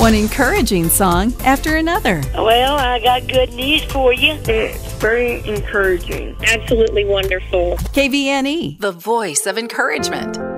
One encouraging song after another. Well, I got good news for you. It's very encouraging. Absolutely wonderful. KVNE, the voice of encouragement.